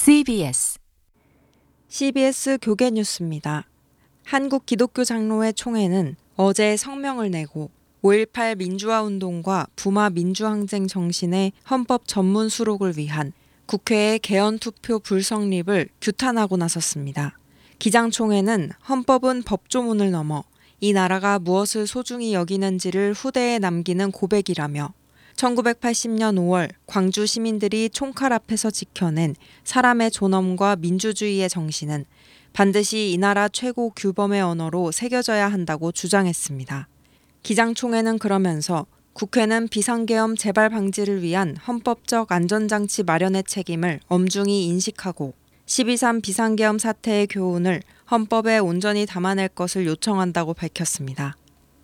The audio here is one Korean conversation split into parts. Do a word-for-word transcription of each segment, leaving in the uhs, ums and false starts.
씨비에스 씨비에스 교계 뉴스입니다. 한국 기독교 장로회 총회는 어제 성명을 내고 오일팔 민주화운동과 부마 민주항쟁 정신의 헌법 전문 수록을 위한 국회의 개헌투표 불성립을 규탄하고 나섰습니다. 기장총회는 헌법은 법조문을 넘어 이 나라가 무엇을 소중히 여기는지를 후대에 남기는 고백이라며 천구백팔십 년 오월 광주 시민들이 총칼 앞에서 지켜낸 사람의 존엄과 민주주의의 정신은 반드시 이 나라 최고 규범의 언어로 새겨져야 한다고 주장했습니다. 기장총회는 그러면서 국회는 비상계엄 재발 방지를 위한 헌법적 안전장치 마련의 책임을 엄중히 인식하고 십이삼 비상계엄 사태의 교훈을 헌법에 온전히 담아낼 것을 요청한다고 밝혔습니다.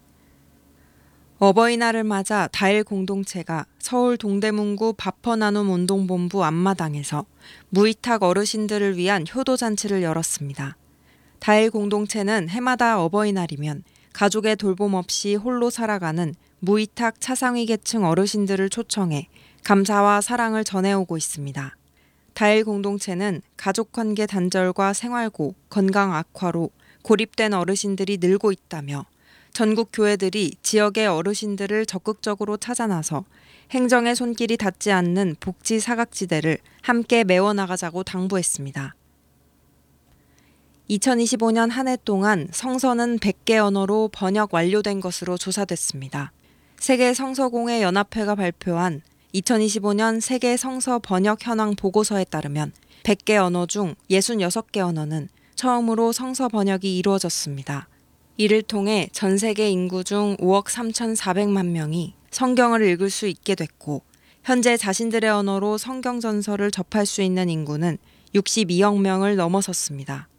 어버이날을 맞아 다일 공동체가 서울 동대문구 밥퍼나눔 운동본부 앞마당에서 무위탁 어르신들을 위한 효도잔치를 열었습니다. 다일 공동체는 해마다 어버이날이면 가족의 돌봄 없이 홀로 살아가는 무위탁 차상위 계층 어르신들을 초청해 감사와 사랑을 전해오고 있습니다. 다일 공동체는 가족관계 단절과 생활고, 건강 악화로 고립된 어르신들이 늘고 있다며 전국 교회들이 지역의 어르신들을 적극적으로 찾아 나서 행정의 손길이 닿지 않는 복지 사각지대를 함께 메워나가자고 당부했습니다. 이천이십오 년 한 해 동안 성서는 백 개 언어로 번역 완료된 것으로 조사됐습니다. 세계 성서공회 연합회가 발표한 이천이십오 년 세계 성서 번역 현황 보고서에 따르면 백 개 언어 중 육십육 개 언어는 처음으로 성서 번역이 이루어졌습니다. 이를 통해 전 세계 인구 중 오억 삼천사백만 명이 성경을 읽을 수 있게 됐고 현재 자신들의 언어로 성경 전서를 접할 수 있는 인구는 육십이억 명을 넘어섰습니다.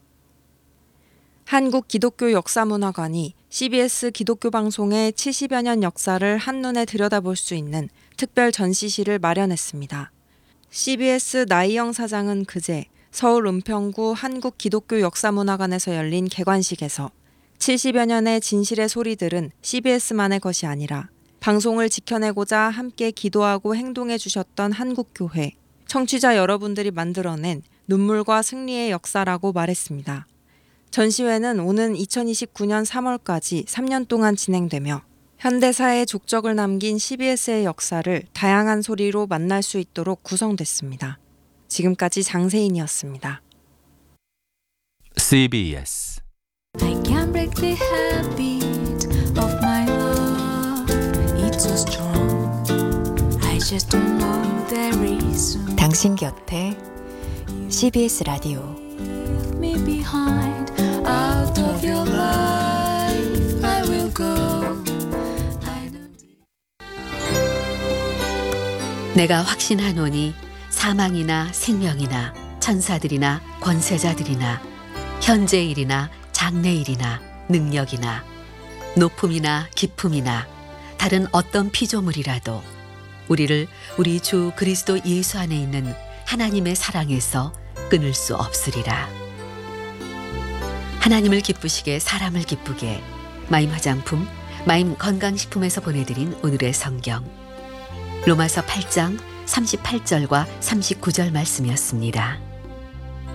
한국 기독교 역사문화관이 씨비에스 기독교 방송의 칠십여 년 역사를 한눈에 들여다볼 수 있는 특별 전시실을 마련했습니다. 씨비에스 나희영 사장은 그제 서울 은평구 한국 기독교 역사문화관에서 열린 개관식에서 칠십여 년의 진실의 소리들은 씨비에스만의 것이 아니라 방송을 지켜내고자 함께 기도하고 행동해 주셨던 한국교회, 청취자 여러분들이 만들어낸 눈물과 승리의 역사라고 말했습니다. 전시회는 오는 이천이십구 년 삼월까지 삼 년 동안 진행되며 현대사의 족적을 남긴 씨비에스의 역사를 다양한 소리로 만날 수 있도록 구성됐습니다. 지금까지 장세인이었습니다. 씨비에스 I can't break the habit of my love. It's so strong. I just don't know the reason. 당신 곁에 씨비에스 라디오. Leave me behind. Out of your life, I will go. I don't. 내가 확신하노니 사망이나 생명이나 천사들이나 권세자들이나 현재일이나 장래일이나 능력이나 높음이나 깊음이나 다른 어떤 피조물이라도 우리를 우리 주 그리스도 예수 안에 있는 하나님의 사랑에서 끊을 수 없으리라. 하나님을 기쁘시게 사람을 기쁘게 마임 화장품, 마임 건강식품에서 보내드린 오늘의 성경 로마서 팔 장 삼십팔 절과 삼십구 절 말씀이었습니다.